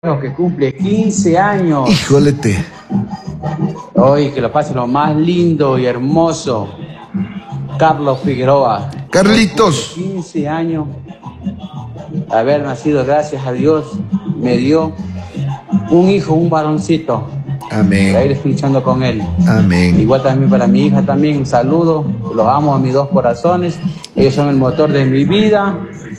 Que cumple 15 años. Híjolete. Hoy que lo pase lo más lindo y hermoso. Carlos Figueroa. Carlitos. 15 años. Haber nacido, gracias a Dios, me dio un hijo, un varoncito. Amén. Para ir escuchando con él. Amén. Igual también para mi hija también, un saludo. Los amo a mis dos corazones. Ellos son el motor de mi vida.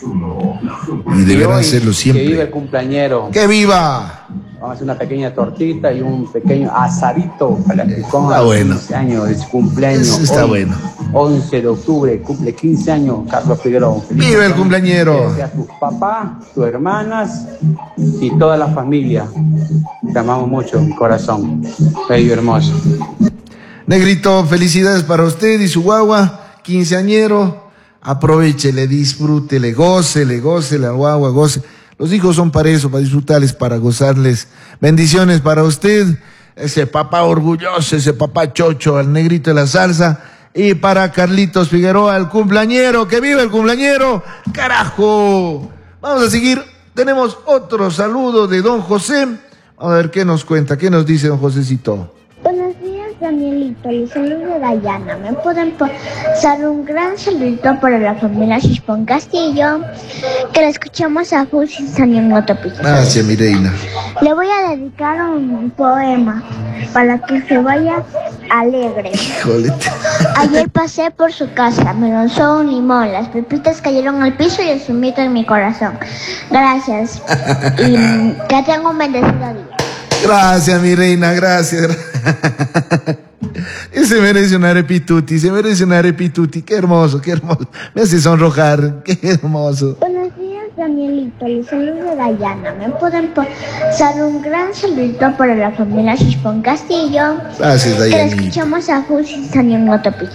Y deberán serlo siempre. Que viva el cumpleañero. ¡Que viva! Vamos a hacer una pequeña tortita y un pequeño asadito para que coma bueno. 15 años de su cumpleaños. Eso está hoy, bueno. 11 de octubre, cumple 15 años Carlos Figueroa. ¡Viva el cumpleañero! A tus papás, tus hermanas y toda la familia. Te amamos mucho, mi corazón. Bello, hermoso. Negrito, felicidades para usted y su guagua, quinceañero. Aprovechele, disfrútele, gócele al guagua, goce. Los hijos son para eso, para disfrutarles, para gozarles. Bendiciones para usted, ese papá orgulloso, ese papá chocho, al negrito de la salsa. Y para Carlitos Figueroa, el cumpleañero, que viva el cumpleañero, carajo. Vamos a seguir, tenemos otro saludo de don José. Vamos a ver qué nos cuenta, qué nos dice don Josecito. Buenos días, Danielito, les saludo Dayana. ¿Me pueden pasar un gran saludito para la familia Chispón Castillo? Que la escuchamos a full sin ningún autopista. Gracias, mi reina. Le voy a dedicar un poema para que se vaya alegre. Híjole. Ayer pasé por su casa, me lanzó un limón, las pepitas cayeron al piso y el zumito en mi corazón. Gracias y que tenga un bendecido día. Gracias, mi reina, gracias. Y se merece una arepituti, qué hermoso, me hace sonrojar, qué hermoso. Buenos días, Danielito, les saludo Dayana. ¿Me pueden pasar un gran saludito para la familia Chispón Castillo? Gracias, Dayanita. Que la escuchamos a full sin ningún autopista.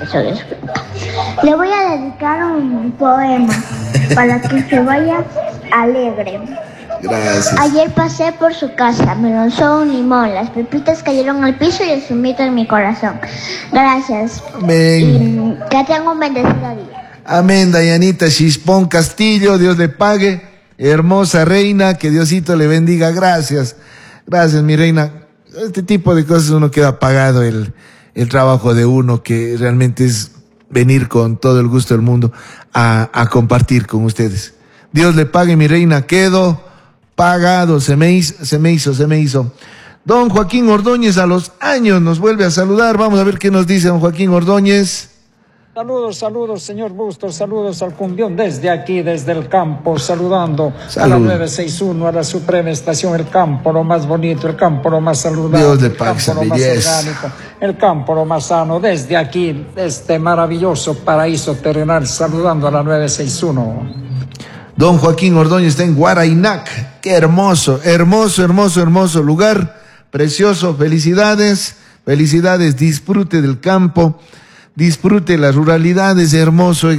Le voy a dedicar un poema para que se vaya alegre. Gracias. Ayer pasé por su casa, me lanzó un limón, las pepitas cayeron al piso y el zumito en mi corazón. Gracias. Amén. Y que tenga un bendecido día. Amén, Dayanita Chispón Castillo, Dios le pague. Hermosa reina, que Diosito le bendiga. Gracias, mi reina. Este tipo de cosas uno queda pagado el trabajo de uno, que realmente es venir con todo el gusto del mundo a compartir con ustedes. Dios le pague, mi reina, quedo pagado, se me hizo. Don Joaquín Ordóñez a los años nos vuelve a saludar. Vamos a ver qué nos dice don Joaquín Ordóñez. Saludos, señor Bustos, saludos al cumbión desde aquí, desde el campo, saludando Salud. A la 961, a la Suprema Estación, el campo lo más bonito, el campo lo más saludable, Dios le el pague campo esa lo más belleza. orgánico, el campo lo más sano, desde aquí, este maravilloso paraíso terrenal, saludando a la 961. Don Joaquín Ordóñez está en Guarainac. Qué hermoso lugar, precioso. Felicidades, disfrute del campo, disfrute las ruralidades, hermoso.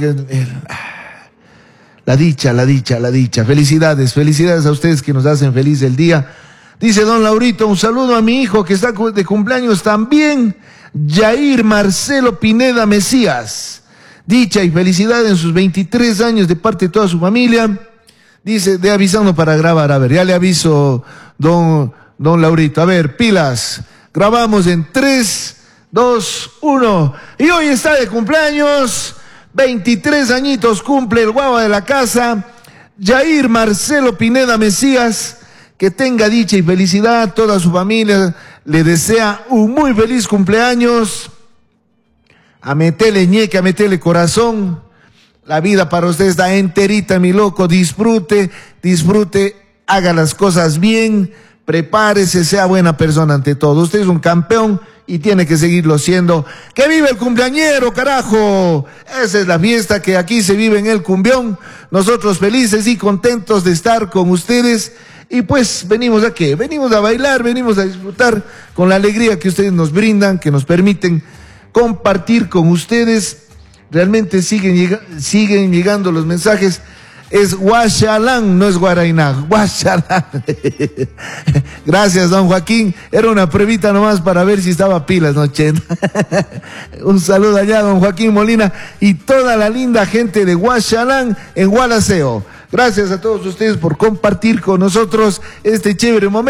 La dicha. Felicidades a ustedes que nos hacen feliz el día. Dice don Laurito, un saludo a mi hijo que está de cumpleaños también, Jair Marcelo Pineda Mesías. Dicha y felicidad en sus 23 años de parte de toda su familia. Dice, de avisando para grabar. A ver, ya le aviso, don Laurito. A ver, pilas. Grabamos en 3, 2, 1. Y hoy está de cumpleaños. 23 añitos cumple el guagua de la casa, Jair Marcelo Pineda Mesías. Que tenga dicha y felicidad. Toda su familia le desea un muy feliz cumpleaños. A meterle ñeque, a meterle corazón. La vida para usted está enterita, mi loco. Disfrute, haga las cosas bien, prepárese, sea buena persona ante todo. Usted es un campeón y tiene que seguirlo siendo. ¡Que vive el cumpleañero, carajo! Esa es la fiesta que aquí se vive en el cumbión. Nosotros felices y contentos de estar con ustedes. Y pues, ¿venimos a qué? Venimos a bailar, venimos a disfrutar con la alegría que ustedes nos brindan, que nos permiten compartir con ustedes. Realmente siguen llegando los mensajes. Es Huachalán, no es Guarainac, Huachalán. Gracias, don Joaquín. Era una pruebita nomás para ver si estaba pilas, ¿no, Chen? Un saludo allá, don Joaquín Molina y toda la linda gente de Huachalán en Gualaceo. Gracias a todos ustedes por compartir con nosotros este chévere momento.